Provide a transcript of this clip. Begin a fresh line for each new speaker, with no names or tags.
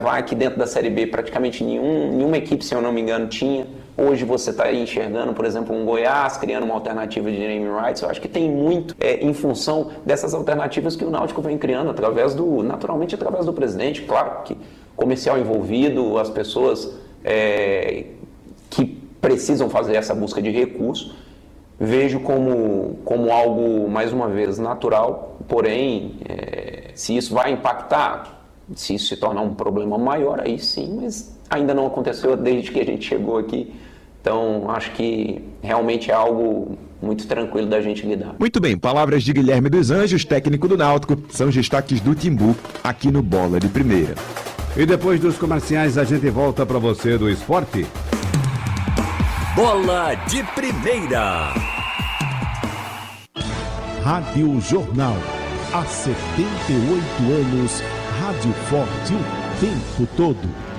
Aqui dentro da Série B praticamente nenhuma equipe, se eu não me engano, tinha. Hoje você está aí enxergando, por exemplo, um Goiás criando uma alternativa de naming rights. Eu acho que tem muito em função dessas alternativas que o Náutico vem criando, naturalmente através do presidente. Claro que comercial envolvido, as pessoas que precisam fazer essa busca de recurso. Vejo como algo, mais uma vez, natural, porém, se isso vai impactar, se isso se tornar um problema maior, aí sim, mas ainda não aconteceu desde que a gente chegou aqui. Então, acho que realmente é algo muito tranquilo da gente lidar.
Muito bem, palavras de Guilherme dos Anjos, técnico do Náutico, são os destaques do Timbu aqui no Bola de Primeira.
E depois dos comerciais a gente volta para você do esporte.
Bola de Primeira.
Rádio Jornal. Há 78 anos, Rádio Forte o tempo todo.